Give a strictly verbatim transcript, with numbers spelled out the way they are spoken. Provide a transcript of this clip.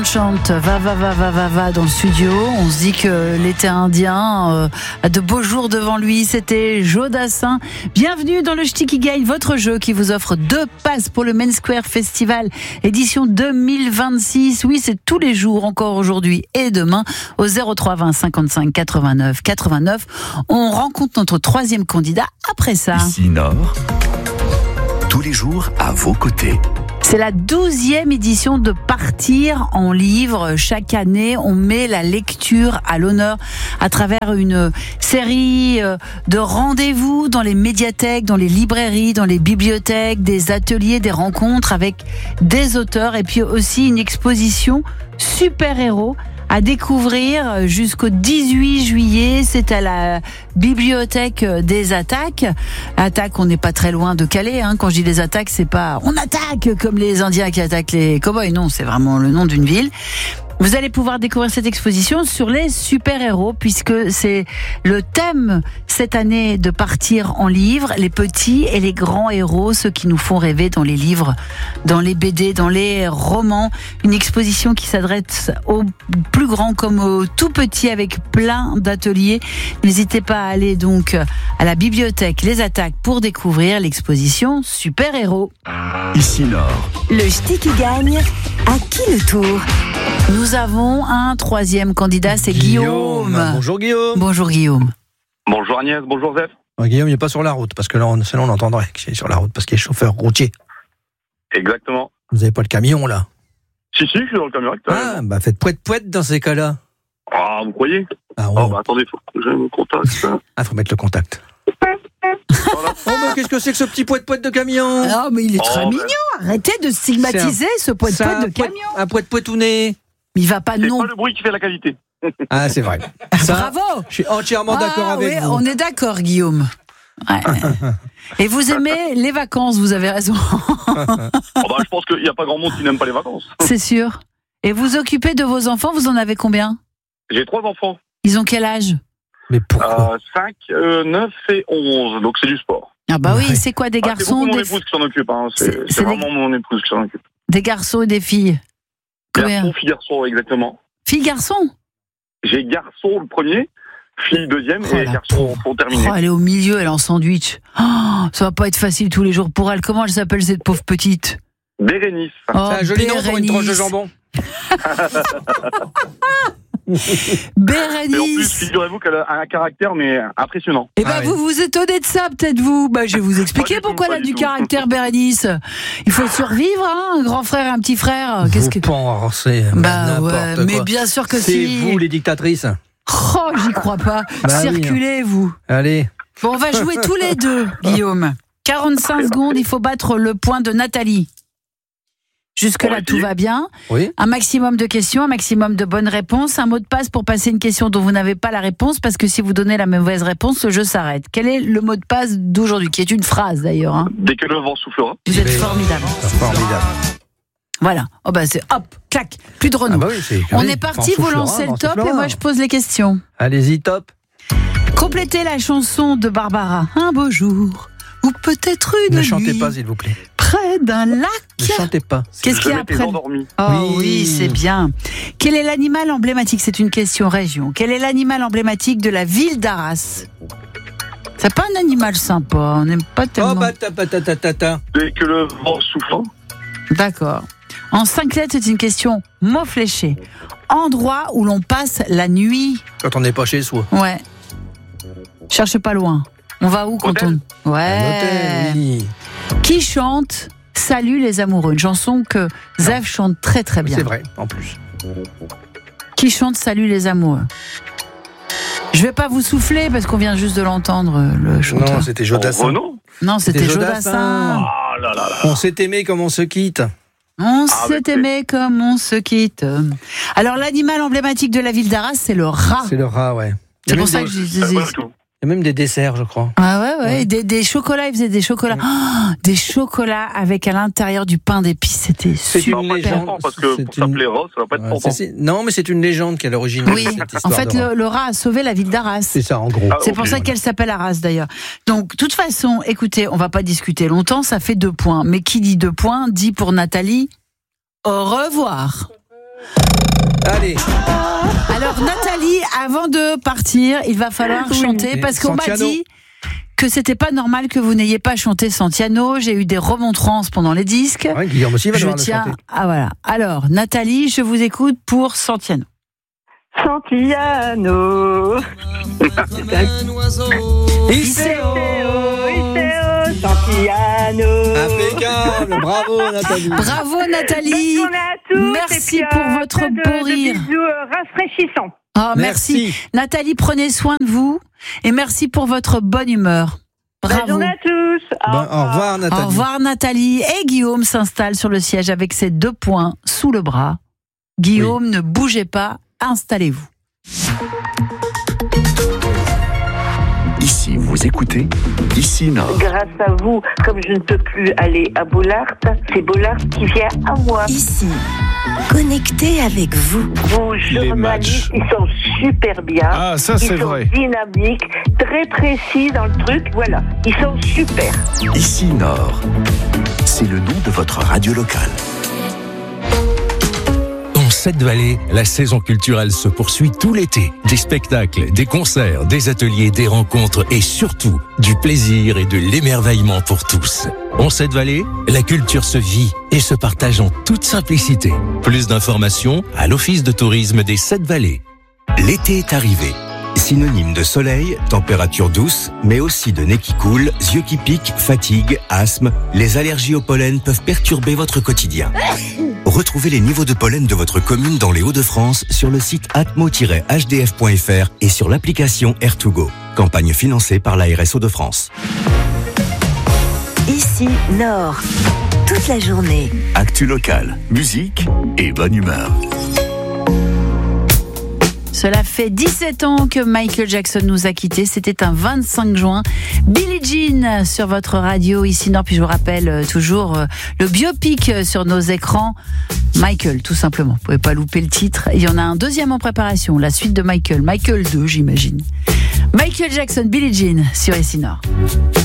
Chante va va va va va va dans le studio. On se dit que l'été indien euh, a de beaux jours devant lui. C'était Joe Dassin. Bienvenue dans le Ch'ti qui gagne, votre jeu qui vous offre deux passes pour le Main Square Festival édition deux mille vingt-six. Oui, c'est tous les jours, encore aujourd'hui et demain, au zéro trois vingt cinquante-cinq quatre-vingt-neuf quatre-vingt-neuf. On rencontre notre troisième candidat après ça. Ici Nord, tous les jours à vos côtés. C'est la douzième édition de Partir en livre. Chaque année, on met la lecture à l'honneur à travers une série de rendez-vous dans les médiathèques, dans les librairies, dans les bibliothèques, des ateliers, des rencontres avec des auteurs et puis aussi une exposition super-héros à découvrir jusqu'au dix-huit juillet. C'est à la bibliothèque des Attaques. Attaques, on n'est pas très loin de Calais. Hein. Quand je dis les attaques, c'est pas on attaque comme les Indiens qui attaquent les cow-boys. Non, c'est vraiment le nom d'une ville. Vous allez pouvoir découvrir cette exposition sur les super-héros, puisque c'est le thème cette année de Partir en livre, les petits et les grands héros, ceux qui nous font rêver dans les livres, dans les B D, dans les romans. Une exposition qui s'adresse aux plus grands comme aux tout petits, avec plein d'ateliers. N'hésitez pas à aller donc à la bibliothèque Les Attaques pour découvrir l'exposition super-héros. Ici Nord. Le Ch'ti qui gagne, à qui le tour ? Nous avons un troisième candidat, c'est Guillaume. Guillaume. Bonjour Guillaume. Bonjour Guillaume. Bonjour Agnès, bonjour Zef. Oh, Guillaume, il n'est pas sur la route, parce que là, on, sinon on entendrait qu'il est sur la route, parce qu'il est chauffeur routier. Exactement. Vous n'avez pas le camion, là? Si, si, je suis dans le camion. Ah, bah faites poète-poète dans ces cas-là. Ah, vous croyez? Ah, oh. oh, bah attendez, faut que j'ai mon contact. Ah, faut mettre le contact. Voilà. Oh, mais qu'est-ce que c'est que ce petit poète-poète de camion? Ah, mais il est Oh, très ben. mignon. Arrêtez de stigmatiser un- ce poète-poète de poète- camion. Un poète-poetouné. Il va pas C'est non. pas le bruit qui fait la qualité. Ah, c'est vrai. Ça, Bravo. je suis entièrement d'accord Ah, avec oui, vous. on est d'accord, Guillaume. Ouais. Et vous aimez les vacances, vous avez raison. Oh, bah, je pense qu'il n'y a pas grand monde qui n'aime pas les vacances. C'est sûr. Et vous occupez de vos enfants, vous en avez combien? J'ai trois enfants. Ils ont quel âge? Mais pourquoi? Euh, cinq, neuf et onze. Donc c'est du sport. Ah bah oui, Ouais. c'est quoi des Ah, c'est garçons, beaucoup mon des, épouse qui s'en occupe. Hein. C'est, C'est- c'est, c'est des- vraiment mon épouse qui s'en occupe. des garçons et des filles? Combien? Garçon, fille, garçon, exactement. Filles, garçons? J'ai garçon le premier, fille deuxième Oh, et la garçon pour terminer. Oh, elle est au milieu, elle est en sandwich. Oh, ça va pas être facile tous les jours pour elle. Comment elle s'appelle cette pauvre petite? Bérénice. Oh, C'est un joli nom pour une tranche de Bérénice. jambon. Et en plus, Bérénice. figurez-vous qu'elle a un caractère mais impressionnant. Eh ben, Ah oui. vous vous étonnez de ça, peut-être vous. Bah, je vais vous expliquer Pas du tout, pourquoi elle pas a du du tout. caractère, Bérénice. Il faut survivre, hein, un grand frère et un petit frère. Qu'est-ce Vous que. pensez Bah n'importe ouais, quoi. mais bien sûr que C'est si. vous les dictatrices. Oh, j'y crois pas. Bah oui. Circulez, vous. Allez. Bon, on va jouer tous les deux, Guillaume. quarante-cinq secondes, il faut battre le point de Nathalie. Jusque-là, Ouais, tout si. va bien. Oui. Un maximum de questions, un maximum de bonnes réponses. Un mot de passe pour passer une question dont vous n'avez pas la réponse, parce que si vous donnez la mauvaise réponse, le jeu s'arrête. Quel est le mot de passe d'aujourd'hui, qui est une phrase d'ailleurs, hein? Dès que le vent soufflera. Vous êtes Mais- formidable. Formidable. Voilà. Oh bah c'est hop, clac, plus de Renault. Ah bah oui, c'est On oui, est parti, Vent vous soufflera, lancez le vent top soufflera. et moi je pose les questions. Allez-y, top. Complétez la chanson de Barbara. Un beau jour, ou peut-être une Ne chantez nuit, pas, s'il vous plaît. près d'un lac. Ne chantez pas. Qu'est-ce qu'il y a Je m'étais après? endormi. Oh oui, Oui. c'est bien. Quel est l'animal emblématique? C'est une question région. Quel est l'animal emblématique de la ville d'Arras? C'est pas un animal sympa, on n'aime pas tellement. Oh, bah, ta, ta, ta, ta, ta, ta. Dès que le vent soufflera. D'accord. En cinq lettres, c'est une question mot fléché. Endroit où l'on passe la nuit. Quand on n'est pas chez soi. Ouais. Cherche pas loin. On va où quand Hôtel. on... Un Ouais. hôtel, oui. Qui chante Salut les amoureux? Une chanson que Zef chante très très bien. C'est vrai, en plus. Qui chante Salut les amoureux? Je vais pas vous souffler parce qu'on vient juste de l'entendre, euh, le chanteur. Non, c'était Jodassin. Renault. Non, c'était C'était Jodassin. Jodassin. Ah là là là. On s'est aimé comme on se quitte. On Ah, s'est mais- aimé comme on se quitte. Alors, l'animal emblématique de la ville d'Arras, c'est le rat. C'est le rat, ouais. C'est Il y a pour même ça des- que je Ah, disais. pas du tout. Il y a même des desserts, je crois. Ah ouais, ouais, Ouais. Des, des chocolats, ils faisaient des chocolats. Oh, des chocolats avec à l'intérieur du pain d'épices, c'était C'est super. Ça va pas être légende, tentant, parce que c'est pour une- s'appeler Ross, ça va pas être Ouais, tentant. c'est- c'est- non, mais c'est une légende qui est à l'origine Oui, de cette en histoire fait, de rat. le, le rat a sauvé la ville d'Arras. C'est ça, en gros. Ah, C'est ok, pour ça voilà. qu'elle s'appelle Arras d'ailleurs. Donc, de toute façon, écoutez, on va pas discuter longtemps, ça fait deux points. Mais qui dit deux points, dit pour Nathalie, au revoir. Allez. Alors Nathalie, avant de partir, il va falloir Oui. chanter parce qu'on m'a Santiano. dit que c'était pas normal que vous n'ayez pas chanté Santiano. J'ai eu des remontrances pendant les disques. Ouais, Guillaume aussi va Je devoir le tiens. chanter. Ah voilà. Alors Nathalie, je vous écoute pour Santiano. Santiano. Iseo. Iseo, Santiano. Impeccable, bravo Nathalie. Bravo Bonne Nathalie. journée à tous. Merci et puis, pour euh, votre plein de, beau de rire. bisous euh, rafraîchissants. Oh, merci. Merci. Nathalie, prenez soin de vous et merci pour votre bonne humeur. Bonne Bravo. journée à tous. Au Bon, revoir. au revoir Nathalie. Au revoir Nathalie. Et Guillaume s'installe sur le siège avec ses deux poings sous le bras. Guillaume, ne bougez pas, installez-vous. Ici, vous écoutez Ici Nord. Grâce à vous, comme je ne peux plus aller à Bollard, c'est Bollard qui vient à moi. Ici, connecté avec vous. Vos journalistes, ils sont super bien. Ah, ça, c'est ils sont vrai. dynamiques, très précis dans le truc. Voilà, ils sont super. Ici Nord. C'est le nom de votre radio locale. En Sept-Vallées, la saison culturelle se poursuit tout l'été. Des spectacles, des concerts, des ateliers, des rencontres et surtout du plaisir et de l'émerveillement pour tous. En Sept-Vallées, la culture se vit et se partage en toute simplicité. Plus d'informations à l'Office de tourisme des Sept-Vallées. L'été est arrivé. Synonyme de soleil, température douce, mais aussi de nez qui coule, yeux qui piquent, fatigue, asthme, les allergies au pollen peuvent perturber votre quotidien. Retrouvez les niveaux de pollen de votre commune dans les Hauts-de-France sur le site atmo tiret h d f point f r et sur l'application air to go. Campagne financée par l'A R S Hauts-de-France. Ici, Nord. Toute la journée. Actu locale, musique et bonne humeur. Cela fait dix-sept ans que Michael Jackson nous a quittés. C'était un vingt-cinq juin. Billie Jean sur votre radio ici Nord. Puis je vous rappelle euh, toujours euh, le biopic euh, sur nos écrans. Michael, tout simplement. Vous pouvez pas louper le titre. Il y en a un deuxième en préparation. La suite de Michael. Michael deux, j'imagine. Michael Jackson, Billie Jean sur ici Nord.